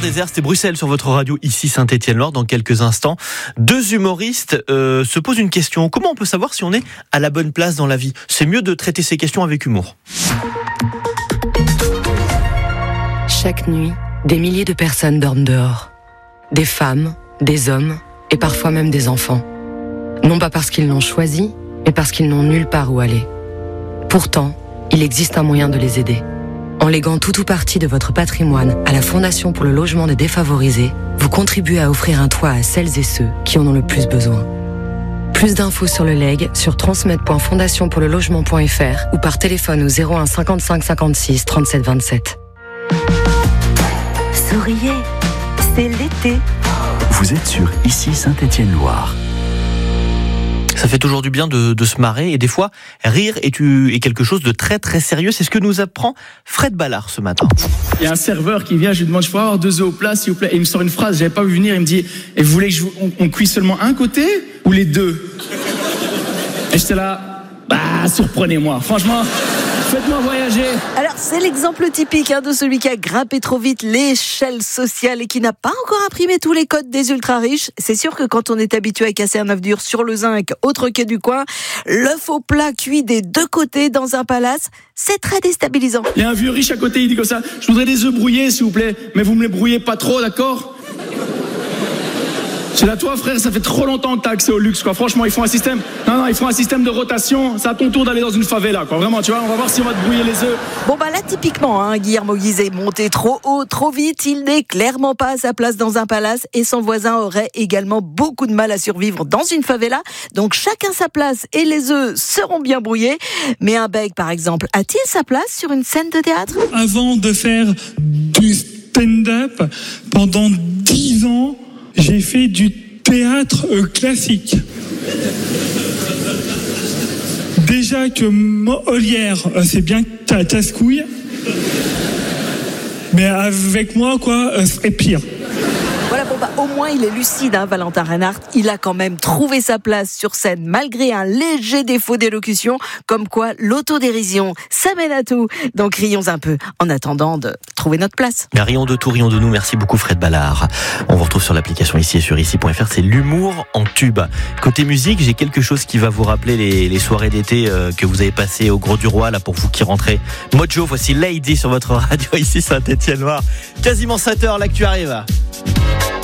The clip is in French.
désert, c'était Bruxelles sur votre radio, ici Saint-Étienne-Loire. Dans quelques instants, deux humoristes se posent une question. Comment on peut savoir si on est à la bonne place dans la vie ? C'est mieux de traiter ces questions avec humour. Chaque nuit, des milliers de personnes dorment dehors. Des femmes, des hommes et parfois même des enfants. Non pas parce qu'ils l'ont choisi, mais parce qu'ils n'ont nulle part où aller. Pourtant, il existe un moyen de les aider. En léguant tout ou partie de votre patrimoine à la Fondation pour le logement des défavorisés, vous contribuez à offrir un toit à celles et ceux qui en ont le plus besoin. Plus d'infos sur le legs sur transmet.fondationpourlelogement.fr ou par téléphone au 01 55 56 37 27. Souriez, c'est l'été. Vous êtes sur ici Saint-Étienne-Loire. Ça fait toujours du bien de se marrer et des fois, rire est quelque chose de très très sérieux. C'est ce que nous apprend Fred Ballard ce matin. Il y a un serveur qui vient, je lui demande, je peux avoir 2 œufs au plat s'il vous plaît. Et il me sort une phrase, j'avais pas vu venir, il me dit, et vous voulez qu'on cuise seulement un côté ou les deux ? Et j'étais là, surprenez-moi, franchement, faites-moi voyager. Alors, c'est l'exemple typique de celui qui a grimpé trop vite l'échelle sociale et qui n'a pas encore imprimé tous les codes des ultra-riches. C'est sûr que quand on est habitué à casser un œuf dur sur le zinc, autre quai du coin, l'œuf au plat cuit des deux côtés dans un palace, c'est très déstabilisant. Il y a un vieux riche à côté, il dit comme ça, je voudrais des œufs brouillés s'il vous plaît, mais vous me les brouillez pas trop, d'accord ? C'est là, toi, frère, ça fait trop longtemps que t'as accès au luxe, quoi. Franchement, ils font un système. Non, ils font un système de rotation. C'est à ton tour d'aller dans une favela, quoi. Vraiment, tu vois, on va voir si on va te brouiller les œufs. Bon, là, typiquement, Guillermo Guise est monté trop haut, trop vite. Il n'est clairement pas à sa place dans un palace et son voisin aurait également beaucoup de mal à survivre dans une favela. Donc, chacun sa place et les œufs seront bien brouillés. Mais un bègue, par exemple, a-t-il sa place sur une scène de théâtre ? Avant de faire du stand-up, pendant 10 ans, j'ai fait du théâtre classique. Déjà que Molière, c'est bien casse-couille, mais avec moi, c'est pire. Voilà, au moins il est lucide, Valentin Reinhardt. Il a quand même trouvé sa place sur scène malgré un léger défaut d'élocution. Comme quoi, l'autodérision, ça mène à tout. Donc rions un peu en attendant de trouver notre place. Mais rions de tout, rions de nous. Merci beaucoup Fred Ballard. On vous retrouve sur l'application ici et sur ici.fr. C'est l'humour en tube. Côté musique, j'ai quelque chose qui va vous rappeler les soirées d'été que vous avez passées au Gros du Roi, là, pour vous qui rentrez. Mojo, voici Lady sur votre radio ici Saint-Étienne-Loire. Quasiment 7h, là que tu arrives.